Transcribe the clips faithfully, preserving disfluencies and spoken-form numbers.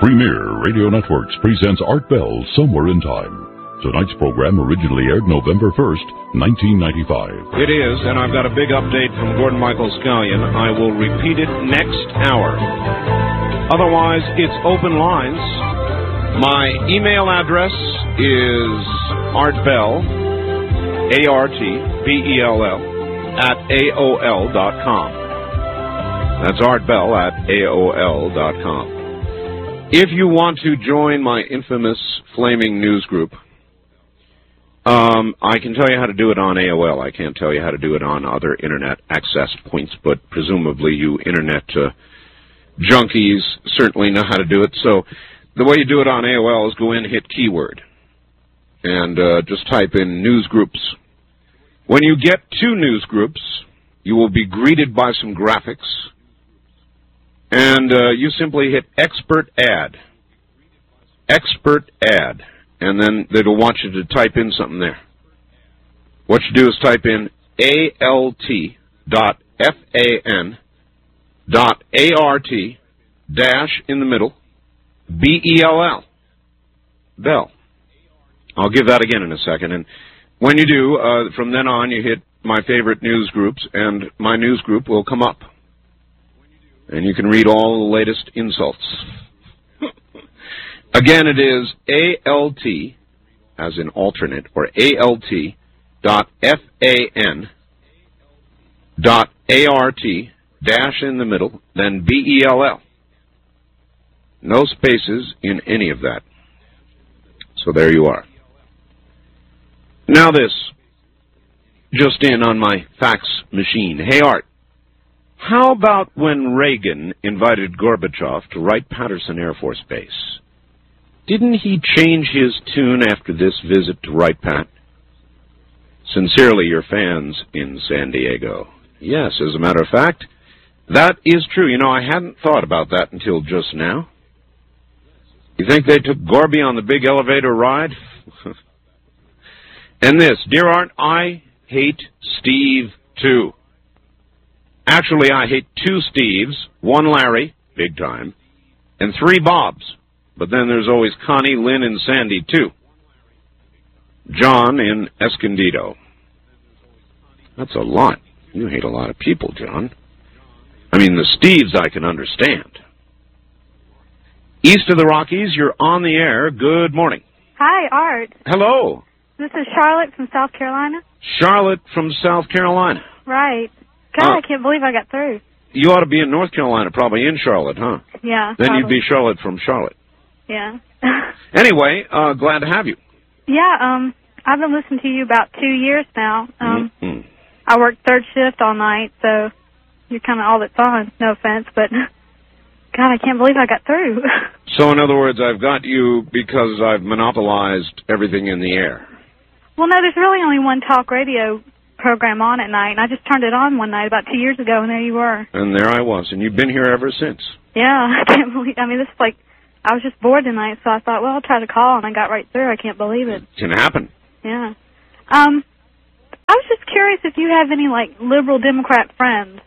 Premier Radio Networks presents Art Bell, Somewhere in Time. Tonight's program originally aired November first, nineteen ninety-five. It is, and I've got a big update from Gordon Michael Scallion. I will repeat it next hour. Otherwise, it's open lines. My email address is artbell, A R T B E L L, at A O L dot com. That's artbell at A O L dot com. If you want to join my infamous Flaming News Group, um, I can tell you how to do it on A O L. I can't tell you how to do it on other Internet access points, but presumably you Internet uh, junkies certainly know how to do it. So the way you do it on A O L is go in, hit keyword, and uh, just type in news groups. When you get to news groups, you will be greeted by some graphics. And uh, you simply hit Expert Add. Expert Add. And then it'll want you to type in something there. What you do is type in A L T dot F A N dot A R T dash in the middle B E L L. Bell. I'll give that again in a second. And when you do, uh, from then on, you hit my favorite news groups, and my news group will come up. And you can read all the latest insults. Again, it is A L T, as in alternate, or A L T dot F A N dot A R T dash in the middle, then B E L L. No spaces in any of that. So there you are. Now this, just in on my fax machine. Hey, Art. How about when Reagan invited Gorbachev to Wright-Patterson Air Force Base? Didn't he change his tune after this visit to Wright-Pat? Sincerely, your fans in San Diego. Yes, as a matter of fact, that is true. You know, I hadn't thought about that until just now. You think they took Gorby on the big elevator ride? And this, dear Art, I hate Steve, too. Actually, I hate two Steves, one Larry, big time, and three Bobs. But then there's always Connie, Lynn, and Sandy, too. John in Escondido. That's a lot. You hate a lot of people, John. I mean, the Steves I can understand. East of the Rockies, you're on the air. Good morning. Hi, Art. Hello. This is Charlotte from South Carolina. Charlotte from South Carolina. Right. God, Uh, I can't believe I got through. You ought to be in North Carolina, probably in Charlotte, huh? Yeah. Then probably. you'd be Charlotte from Charlotte. Yeah. Anyway, uh, glad to have you. Yeah, um, I've been listening to you about two years now. Um, mm-hmm. I work third shift all night, so you're kind of all that's on. No offense, but God, I can't believe I got through. So, in other words, I've got you because I've monopolized everything in the air. Well, no, there's really only one talk radio program on at night, and I just turned it on one night about two years ago, and there you were. And there I was, and you've been here ever since. Yeah, I can't believe, I mean, this is like, I was just bored tonight, so I thought, well, I'll try to call, and I got right through. I can't believe it. It can happen. Yeah. Um, I was just curious if you have any, like, liberal Democrat friends.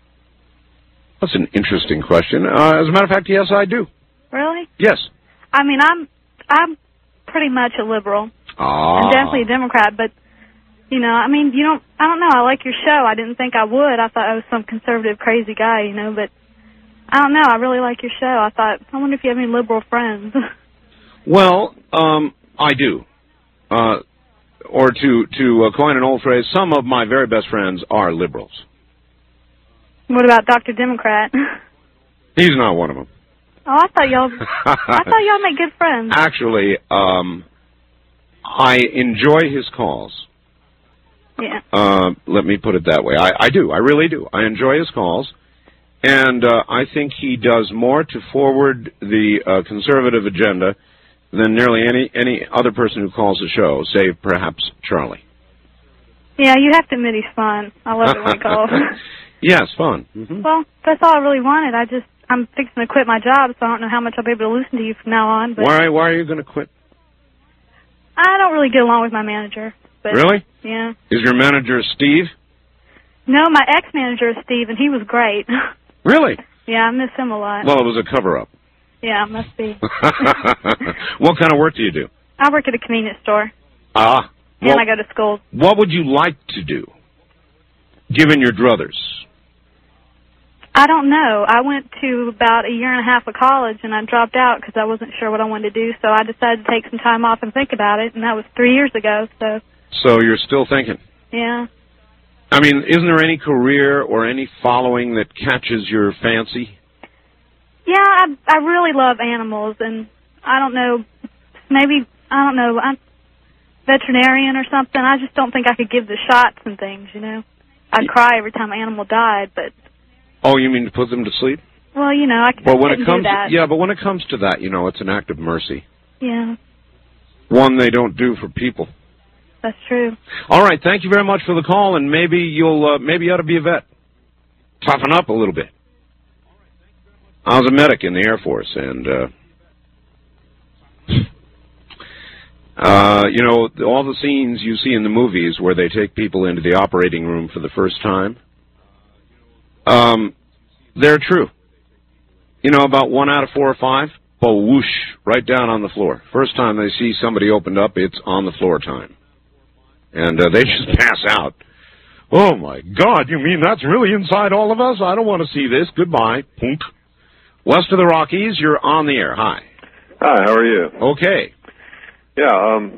That's an interesting question. Uh, as a matter of fact, yes, I do. Really? Yes. I mean, I'm I'm pretty much a liberal. Ah. I'm definitely a Democrat, but, you know, I mean, you don't, I don't know, I like your show. I didn't think I would. I thought I was some conservative, crazy guy, you know, but I don't know. I really like your show. I thought, I wonder if you have any liberal friends. Well, um, I do. Uh, or to, to uh, coin an old phrase, some of my very best friends are liberals. What about Doctor Democrat? He's not one of them. Oh, I thought y'all, I thought y'all make good friends. Actually, um, I enjoy his calls. Yeah. Uh, let me put it that way. I, I do. I really do. I enjoy his calls. And uh, I think he does more to forward the uh, conservative agenda than nearly any, any other person who calls the show, save perhaps Charlie. Yeah, you have to admit he's fun. I love it when he calls. Yes, fun. Mm-hmm. Well, that's all I really wanted. I just, I'm fixing to quit my job, so I don't know how much I'll be able to listen to you from now on. But why, why are you going to quit? I don't really get along with my manager. But, really? Yeah. Is your manager Steve? No, my ex-manager is Steve, and he was great. Really? Yeah, I miss him a lot. Well, it was a cover-up. Yeah, it must be. What kind of work do you do? I work at a convenience store. Ah. And Well, I go to school. what would you like to do, given your druthers? I don't know. I went to about a year and a half of college, and I dropped out because I wasn't sure what I wanted to do, so I decided to take some time off and think about it, and that was three years ago, so... So you're still thinking? Yeah. I mean, isn't there any career or any following that catches your fancy? Yeah, I, I really love animals, and I don't know, maybe, I don't know, I'm veterinarian or something. I just don't think I could give the shots and things, you know. I'd cry every time an animal died, but... Oh, you mean to put them to sleep? Well, you know, I, Well, when I it couldn't comes, do that. yeah, but when it comes to that, you know, it's an act of mercy. Yeah, One they don't do for people. that's true. All right, thank you very much for the call, and maybe you'll, uh, maybe you ought to be a vet. Toughen up a little bit. I was a medic in the Air Force, and, uh, uh, you know, all the scenes you see in the movies where they take people into the operating room for the first time, um, they're true. You know, about one out of four or five, oh, whoosh, right down on the floor. First time they see somebody opened up, it's on the floor time. And uh, they just pass out. Oh, my God, you mean that's really inside all of us? I don't want to see this. Goodbye. Punk. West of the Rockies, you're on the air. Hi. Hi, how are you? Okay. Yeah, um,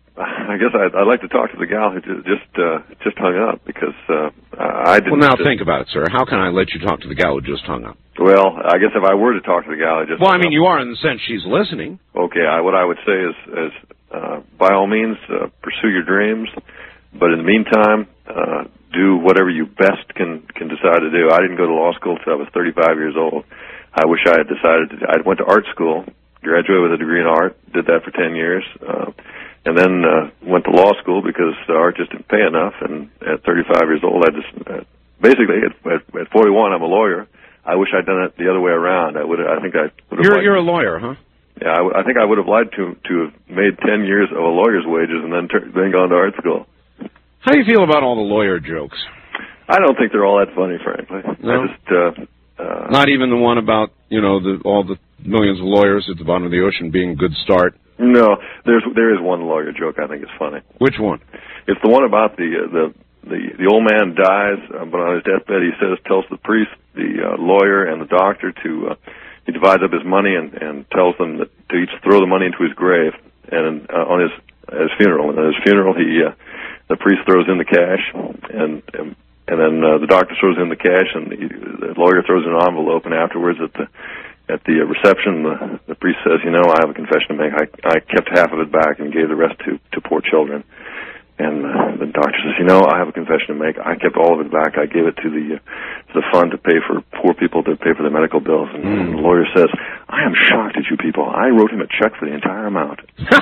I guess I'd, I'd like to talk to the gal who ju- just uh, just hung up because uh, I didn't... Well, now just, think about it, sir. How can I let you talk to the gal who just hung up? Well, I guess if I were to talk to the gal who just Well, I hung mean, up, you are in the sense she's listening. Okay, I, what I would say is, is uh, by all means, uh, pursue your dreams, but in the meantime, uh, do whatever you best can, can decide to do. I didn't go to law school until I was thirty-five years old. I wish I had decided to... I went to art school, graduated with a degree in art, did that for ten years, uh, and then uh, went to law school because art just didn't pay enough, and at thirty-five years old, I just... Uh, basically, at, at, at forty-one, I'm a lawyer. I wish I'd done it the other way around. I would. I think I would have... You're, you're a lawyer, huh? Yeah, I, w- I think I would have liked to to have made ten years of a lawyer's wages and then tur- then gone to art school. How do you feel about all the lawyer jokes? I don't think they're all that funny, frankly. No? I just... Uh, Uh, Not even the one about, you know, the, all the millions of lawyers at the bottom of the ocean being a good start? No, there's there is one lawyer joke I think is funny. Which one? It's the one about the uh, the, the the old man dies, uh, but on his deathbed he says tells the priest, the uh, lawyer, and the doctor to uh, he divides up his money and, and tells them that to each throw the money into his grave, and uh, on his his funeral. And at his funeral, he uh, the priest throws in the cash, and. and And then uh, the doctor throws in the cash, and the, the lawyer throws in an envelope. And afterwards, at the at the reception, the, the priest says, "You know, I have a confession to make. I I kept half of it back and gave the rest to to poor children." And uh, the doctor says, "You know, I have a confession to make. I kept all of it back. I gave it to the uh, to the fund to pay for poor people to pay for their medical bills." And, mm. and the lawyer says, "I am shocked at you people. I wrote him a check for the entire amount."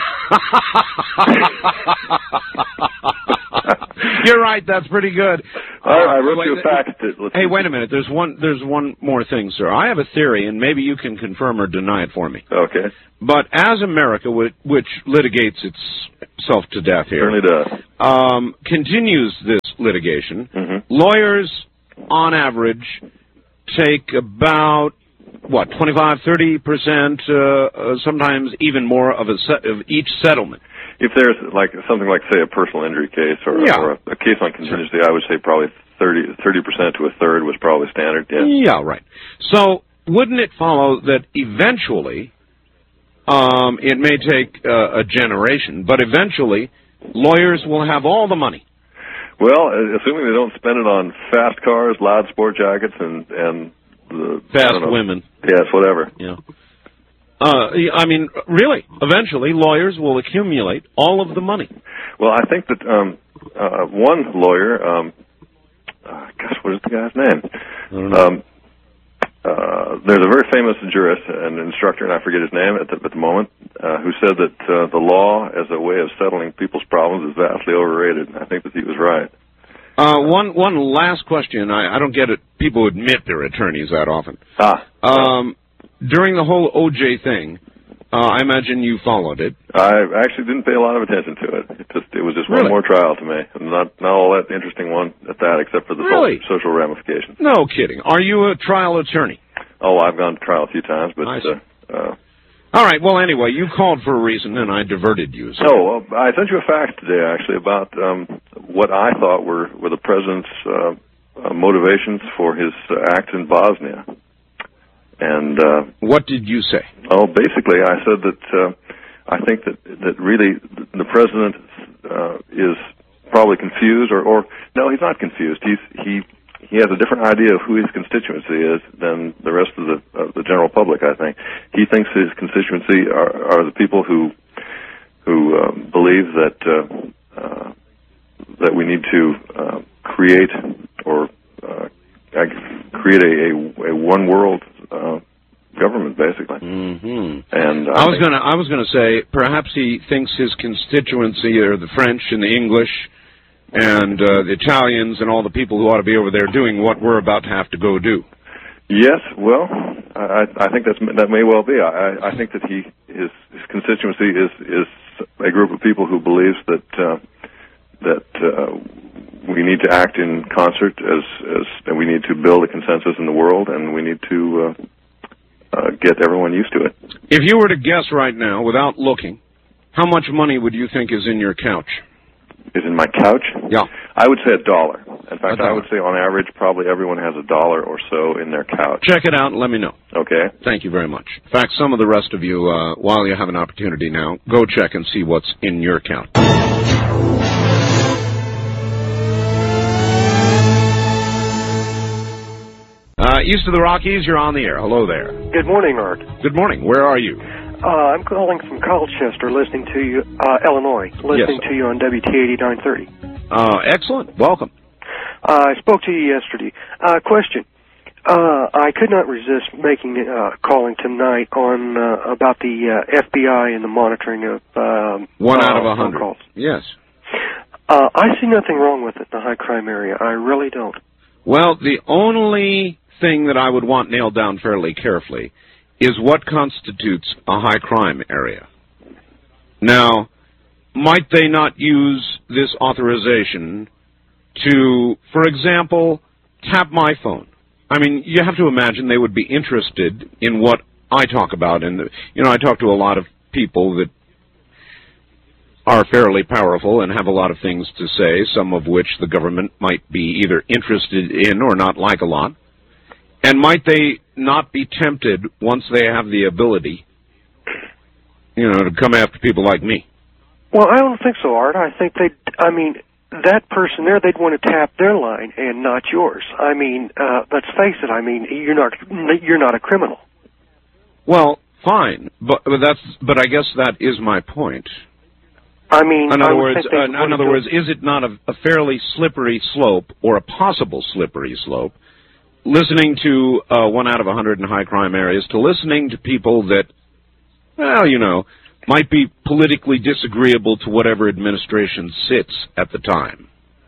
You're right. That's pretty good. I, I wrote uh, you a fax. To, hey, wait a minute. There's one. There's one more thing, sir. I have a theory, and maybe you can confirm or deny it for me. Okay. But as America, which litigates itself to death here, certainly does, um, continues this litigation, mm-hmm. lawyers, on average, take about what twenty-five, thirty percent, uh, uh, sometimes even more of a set of each settlement. If there's like something like, say, a personal injury case or, yeah. or a, a case on contingency, I would say probably thirty percent to a third was probably standard. Yeah. Yeah, right. So wouldn't it follow that eventually, um, it may take uh, a generation, but eventually lawyers will have all the money? Well, assuming they don't spend it on fast cars, loud sport jackets, and, and the... Fast women. Yes, whatever. Yeah. Uh, I mean, really, eventually lawyers will accumulate all of the money. Well, I think that um, uh, one lawyer, um, uh, gosh, what is the guy's name? I don't know. Um, uh, there's a very famous jurist and instructor, and I forget his name at the, at the moment, uh, who said that uh, the law as a way of settling people's problems is vastly overrated, and I think that he was right. Uh, one one last question. I, I don't get it. People admit they're attorneys that often. Ah. Um, during the whole O J thing, uh, I imagine you followed it. I actually didn't pay a lot of attention to it. It just it was just Really? one more trial to me, and not not all that interesting one at that, except for the Really? social, social ramifications. No kidding. Are you a trial attorney? Oh, I've gone to trial a few times, but I see. uh, Uh, All right. Well, anyway, you called for a reason, and I diverted you. So. No, uh, I sent you a fax today, actually, about um, what I thought were, were the president's uh, uh, motivations for his uh, act in Bosnia. And uh, what did you say? Oh, basically, I said that uh, I think that that really the president uh, is probably confused, or, or no, he's not confused. He's he he has a different idea of who his constituency is than the rest of the of the general public. I think he thinks his constituency are, are the people who who uh, believe that uh, uh, that we need to uh, create or uh, create a, a, a one world uh, government, basically. Mm-hmm. And I, I was gonna I was gonna say perhaps he thinks his constituency are the French and the English and uh, the Italians and all the people who ought to be over there doing what we're about to have to go do. Yes, well, I, I think that's that may well be. I, I think that he his, his constituency is is a group of people who believes that uh, that uh, we need to act in concert as as and we need to build a consensus in the world, and we need to uh, uh, get everyone used to it. If you were to guess right now, without looking, how much money would you think is in your couch? Is in my couch? Yeah. I would say a dollar. In fact, dollar. I would say on average probably everyone has a dollar or so in their couch. Check it out and let me know. Okay. Thank you very much. In fact, some of the rest of you, uh, while you have an opportunity now, go check and see what's in your couch. Uh, east of the Rockies, you're on the air. Hello there. Good morning, Art. Good morning. Where are you? Uh, I'm calling from Colchester, listening to you, uh, Illinois, listening yes. to you on W T eighty-nine thirty. Uh, excellent. Welcome. Uh, I spoke to you yesterday. Uh, question. Uh, I could not resist making, uh, calling tonight on, uh, about the, uh, F B I and the monitoring of, um, One uh, out of a hundred. calls. Yes. Uh, I see nothing wrong with it in the high crime area. I really don't. Well, the only thing that I would want nailed down fairly carefully is what constitutes a high crime area. Now, might they not use this authorization to, for example, tap my phone? I mean, you have to imagine they would be interested in what I talk about. And, you know, I talk to a lot of people that are fairly powerful and have a lot of things to say, some of which the government might be either interested in or not like a lot. And might they not be tempted, once they have the ability, you know, to come after people like me? Well, I don't think so, Art. I think they'd, I mean, that person there, they'd want to tap their line and not yours. I mean, uh, let's face it, I mean, you're not, you're not a criminal. Well, fine, but, but that's, but I guess that is my point. I mean, in other I would words, think uh, in other words, is it not a, a fairly slippery slope, or a possible slippery slope, listening to uh, one out of a hundred in high crime areas, to listening to people that, well, you know, might be politically disagreeable to whatever administration sits at the time?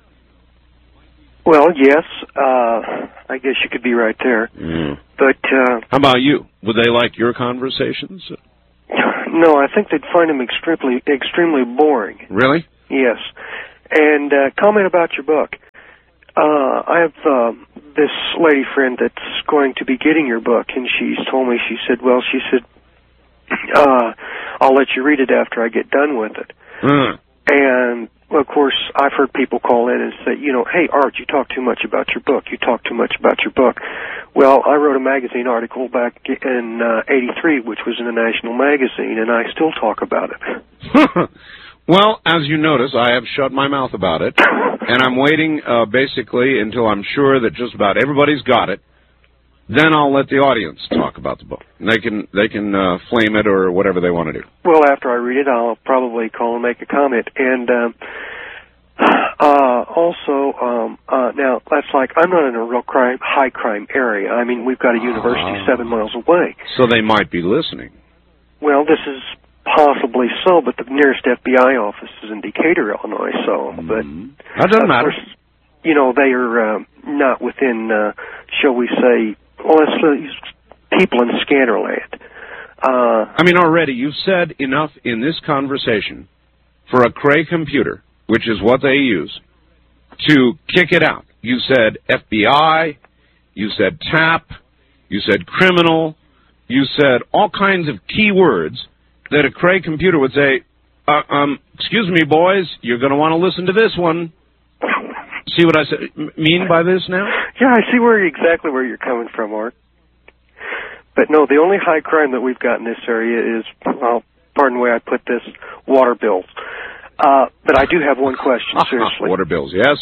Well, yes, uh, I guess you could be right there. Mm. But uh, how about you? Would they like your conversations? No, I think they'd find them extremely, extremely boring. Really? Yes. And uh, comment about your book. Uh, I have uh, this lady friend that's going to be getting your book, and she's told me, she said, well, she said, uh, I'll let you read it after I get done with it. Mm. And, of course, I've heard people call in and say, you know, hey, Art, you talk too much about your book. You talk too much about your book. Well, I wrote a magazine article back in uh, eighty-three, which was in a national magazine, and I still talk about it. Well, as you notice, I have shut my mouth about it, and I'm waiting uh, basically until I'm sure that just about everybody's got it. Then I'll let the audience talk about the book. They can they can uh, flame it or whatever they want to do. Well, after I read it, I'll probably call and make a comment. And um, uh, also, um, uh, now that's like, I'm not in a real crime, high crime area. I mean, we've got a university uh, seven miles away. So they might be listening. Well, this is possibly so, but the nearest F B I office is in Decatur, Illinois. So, but mm-hmm. That doesn't matter. Course, you know, they are uh, not within, uh, shall we say, well, it's people in Scannerland. Uh, I mean, already you've said enough in this conversation for a Cray computer, which is what they use, to kick it out. You said F B I, you said TAP, you said criminal, you said all kinds of key words that a Cray computer would say, uh, um, excuse me, boys, you're going to want to listen to this one. See what I said, mean by this now? Yeah, I see where exactly where you're coming from, Art. But no, the only high crime that we've got in this area is, well, pardon the way I put this, water bills. Uh, but I do have one question, seriously. Water bills, yes.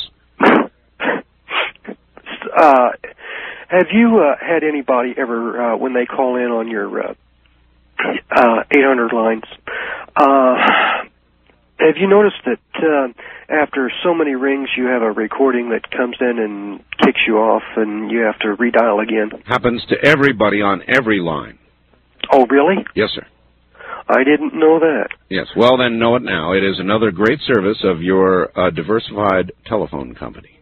uh, have you uh, had anybody ever, uh, when they call in on your uh, uh, eight hundred lines, uh, have you noticed that uh, after so many rings you have a recording that comes in and kicks you off and you have to redial again? Happens to everybody on every line. Oh, really? Yes, sir. I didn't know that. Yes, well then know it now. It is another great service of your uh, diversified telephone company.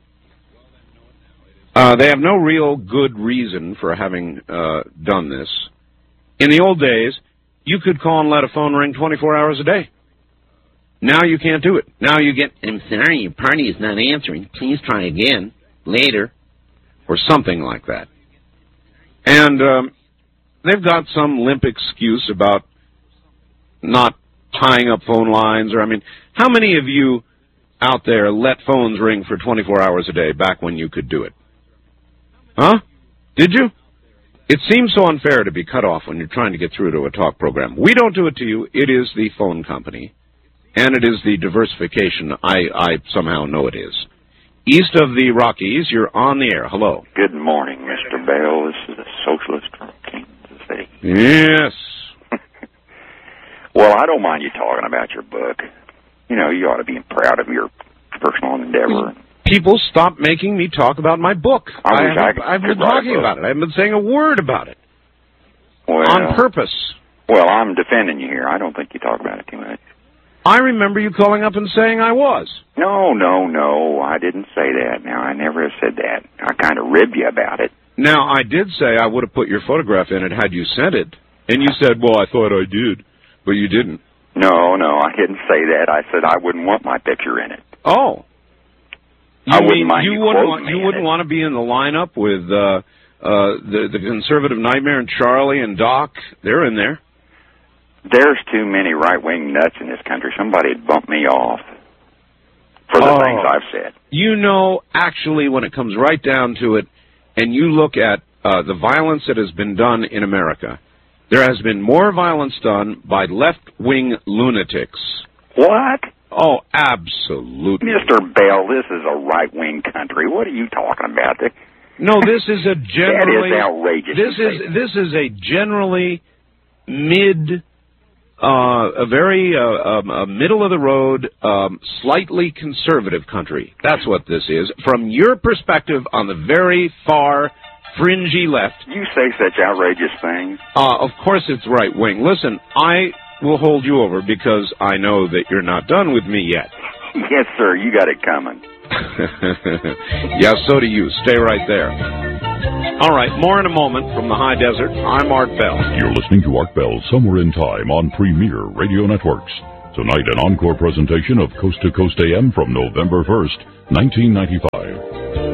Uh, they have no real good reason for having uh, done this. In the old days, you could call and let a phone ring twenty-four hours a day. Now you can't do it. Now you get, I'm sorry, your party is not answering. Please try again later, or something like that. And um, they've got some limp excuse about not tying up phone lines, or I mean, how many of you out there let phones ring for twenty-four hours a day back when you could do it? Huh? Did you? It seems so unfair to be cut off when you're trying to get through to a talk program. We don't do it to you. It is the phone company, and it is the diversification. I, I somehow know it is. East of the Rockies, you're on the air. Hello. Good morning, Mister Bell. This is a socialist from Kansas City. Yes. Well, I don't mind you talking about your book. You know, you ought to be proud of your personal endeavor. People stop making me talk about my book. I I wish I have, could, I've been could talking about it. I haven't been saying a word about it. Well, on purpose. Well, I'm defending you here. I don't think you talk about it too much. I remember you calling up and saying I was. No, no, no. I didn't say that. Now, I never have said that. I kind of ribbed you about it. Now, I did say I would have put your photograph in it had you sent it. And you said, well, I thought I did. But you didn't. No, no, I didn't say that. I said I wouldn't want my picture in it. Oh. You I mean wouldn't mind you, you wouldn't quoting want, me you in wouldn't it. want to be in the lineup with uh, uh, the the conservative nightmare and Charlie and Doc? They're in there. There's too many right-wing nuts in this country. Somebody'd bump me off for the oh. things I've said. You know, actually, when it comes right down to it, and you look at uh, the violence that has been done in America, there has been more violence done by left-wing lunatics. What? Oh, absolutely. Mister Bell, this is a right-wing country. What are you talking about? No, this is a generally... That is outrageous. This is, this is a generally mid... Uh, a very uh, um, a middle-of-the-road, um, slightly conservative country. That's what this is. From your perspective, on the very far, fringy left. You say such outrageous things. Uh, of course it's right-wing. Listen, I will hold you over because I know that you're not done with me yet. Yes, sir. You got it coming. Yeah, so do you. Stay right there. All right, more in a moment from the high desert. I'm Art Bell. You're listening to Art Bell Somewhere in Time on Premier Radio Networks. Tonight, an encore presentation of Coast to Coast A M from November first, nineteen ninety-five.